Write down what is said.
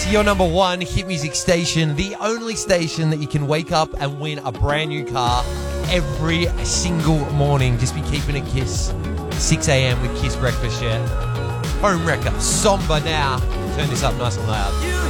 Kiss, your number one hit music station, the only station that you can wake up and win a brand new car every single morning. Just be keeping it Kiss. 6 a.m. with Kiss Breakfast, yeah. Home wrecker, somber now. Turn this up nice and loud.